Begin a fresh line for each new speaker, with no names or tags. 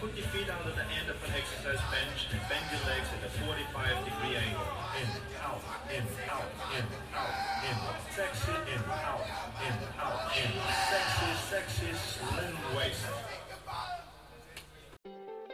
Put your feet out at the end of an exercise bench and bend your legs at a 45-degree angle. In, out, in, out, in, out.